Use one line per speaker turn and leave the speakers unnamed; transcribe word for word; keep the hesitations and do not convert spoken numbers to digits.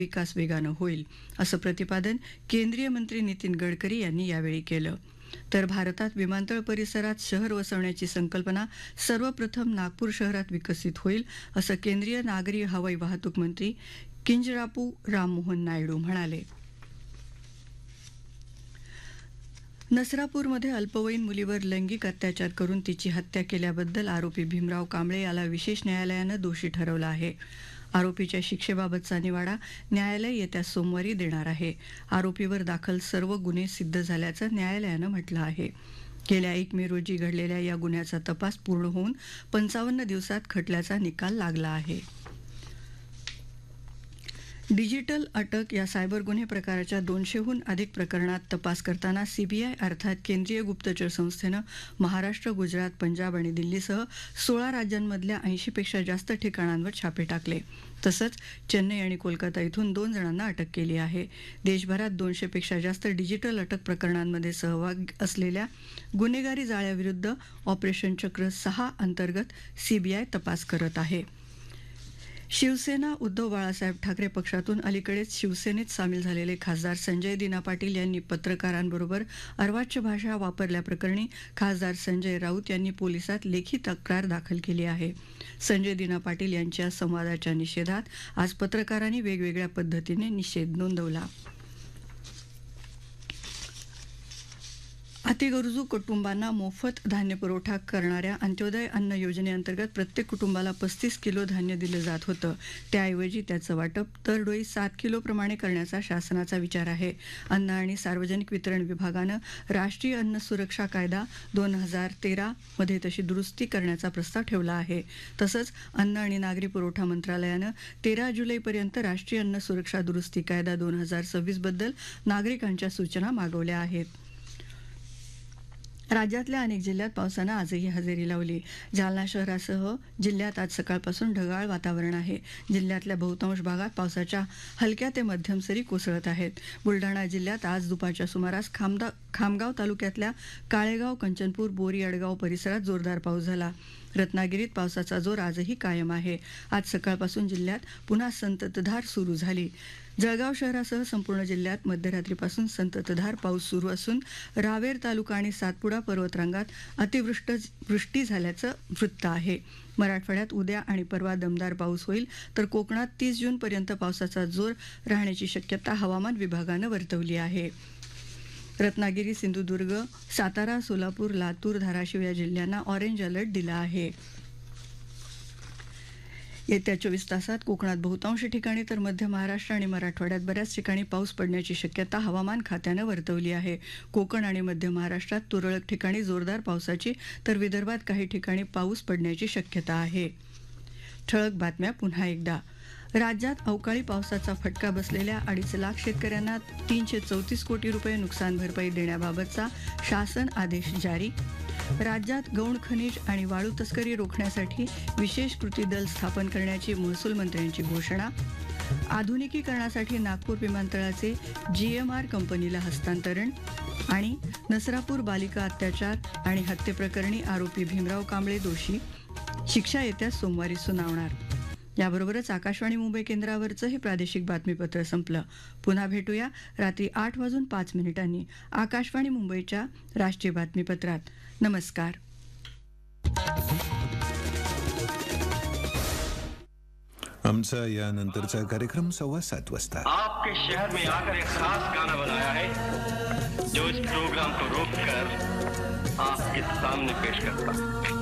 विकास वेगानं होईल असं प्रतिपादन केंद्रीय मंत्री नितीन गडकरी यांनी यावेळी केलं. तर भारतात विमानतळ परिसरात शहर वसवण्याची संकल्पना सर्वप्रथम नागपूर शहरात विकसित होईल असं केंद्रीय नागरी हवाई वाहतूक मंत्री किंजरापू राममोहन नायडू म्हणाले. नसरापूरमध्ये अल्पवयीन मुलीवर लैंगिक अत्याचार करून तिची हत्या केल्याबद्दल आरोपी भीमराव कांबळे याला विशेष न्यायालयानं दोषी ठरवलं आहे. आरोपीच्या शिक्षेबाबतचा निवाडा न्यायालय येत्या सोमवारी देणार आहे. आरोपीवर दाखल सर्व गुन्हे सिद्ध झाल्याचं न्यायालयानं म्हटलं आहे. गेल्या एक मे रोजी घडलेल्या या गुन्ह्याचा तपास पूर्ण होऊन पंचावन्न दिवसात खटल्याचा निकाल लागला आहे. डिजिटल अटक या सायबर गुन्हे प्रकाराच्या दोनशेहून अधिक प्रकरणात तपास करताना सीबीआय अर्थात केंद्रीय गुप्तचर संस्थेनं महाराष्ट्र, गुजरात, पंजाब आणि दिल्लीसह सोळा राज्यांमधल्या ऐंशीपेक्षा जास्त ठिकाणांवर छापे टाकले. तसंच चेन्नई आणि कोलकाता इथून दोन जणांना अटक केली आहे. देशभरात दोनशेपेक्षा जास्त डिजिटल अटक प्रकरणांमध्ये सहभाग असलेल्या गुन्हेगारी जाळ्याविरुद्ध ऑपरेशन चक्र सहा अंतर्गत सीबीआय तपास करत आहे. शिवसेना उद्धव बाळासाहेब ठाकरे पक्षातून अलीकडेच शिवसेनेत सामील झालेले खासदार संजय दिना पाटील यांनी पत्रकारांबरोबर अर्वाच्य भाषा वापरल्याप्रकरणी खासदार संजय राऊत यांनी पोलिसात लेखी तक्रार दाखल केली आहे. संजय दिना पाटील यांच्या संवादाच्या निषेधात आज पत्रकारांनी वेगवेगळ्या पद्धतीने निषेध नोंदवला. अतिगरजू कुटुंबांना मोफत धान्य पुरवठा करणाऱ्या अंत्योदय अन्न योजनेअंतर्गत प्रत्येक कुटुंबाला पस्तीस किलो धान्य दिलं जात होतं. त्याऐवजी त्याचं वाटप दरडोई सात किलो प्रमाणे करण्याचा शासनाचा विचार आहे. अन्न आणि सार्वजनिक वितरण विभागानं राष्ट्रीय अन्न सुरक्षा कायदा दोन हजार तेरा मध्ये तशी दुरुस्ती करण्याचा प्रस्ताव ठेवला आहे. तसंच अन्न आणि नागरी पुरवठा मंत्रालयानं तेरा जुलैपर्यंत राष्ट्रीय अन्न सुरक्षा दुरुस्ती कायदा दोन हजार सव्वीस बद्दल नागरिकांच्या सूचना मागवल्या आहेत. राज्यातल्या अनेक जिल्ह्यात पावसानं आजही हजेरी लावली. जालना शहरासह जिल्ह्यात आज सकाळपासून ढगाळ वातावरण आहे. जिल्ह्यातल्या बहुतांश भागात पावसाच्या हलक्या ते मध्यम सरी कोसळत आहेत. बुलढाणा जिल्ह्यात आज दुपारच्या सुमारास खामदा खामगाव तालुक्यातल्या काळेगाव, कंचनपूर, बोरी अडगाव परिसरात जोरदार पाऊस झाला. रत्नागिरीत पावसाचा जोर आजही कायम आहे. आज सकाळपासून जिल्ह्यात पुन्हा संततधार सुरू झाली. जळगाव शहरासह संपूर्ण जिल्ह्यात मध्यरात्रीपासून संततधार पाऊस सुरू असून रावेर तालुका आणि सातपुडा पर्वतरांगात अतिवृष्ट वृष्टी झाल्याचं वृत्त आहे. मराठवाड्यात उद्या आणि परवा दमदार पाऊस होईल तर कोकणात तीस जूनपर्यंत पावसाचा जोर राहण्याची शक्यता हवामान विभागानं वर्तवली आहे. रत्नागिरी, सिंधुदुर्ग, सातारा, सोलापूर, लातूर, धाराशिव या जिल्ह्यांना ऑरेंज अलर्ट दिला आहे. येत्या चोवीस तासात कोकणात बहुतांश ठिकाणी तर मध्य महाराष्ट्र आणि मराठवाड्यात बऱ्याच ठिकाणी पाऊस पडण्याची शक्यता हवामान खात्यानं वर्तवली आहे. कोकण आणि मध्य महाराष्ट्रात तुरळक ठिकाणी जोरदार पावसाची तर विदर्भात काही ठिकाणी पाऊस पडण्याची शक्यता आहे. ठळक बातम्या पुन्हा एकदा. राज्यात अवकाळी पावसाचा फटका बसलेल्या अडीच लाख शेतकऱ्यांना तीनशे चौतीस कोटी रुपये नुकसान भरपाई देण्याबाबतचा शासन आदेश जारी. राज्यात गौण खनिज आणि वाळू तस्करी रोखण्यासाठी विशेष कृती दल स्थापन करण्याची महसूल मंत्र्यांची घोषणा. आधुनिकीकरणासाठी नागपूर विमानतळाचे जीएमआर कंपनीला हस्तांतरण. आणि नसरापूर बालिका अत्याचार आणि हत्येप्रकरणी आरोपी भीमराव कांबळे दोषी, शिक्षा येत्या सोमवारी सुनावणार. याबरोबरच आकाशवाणी मुंबई केंद्रावरचं हे प्रादेशिक बातमीपत्र संपलं. पुन्हा भेटूया रात्री आठ वाजून पाच मिनिटांनी आकाशवाणी मुंबईच्या राष्ट्रीय बातमीपत्रात. नमस्कार.
आमचा यानंतरचा कार्यक्रम सव्वा सात वाजता.
आपके शहर में आकर एक खास गाना बनाया है जो इस प्रोग्राम को रोककर आपके सामने पेश करता.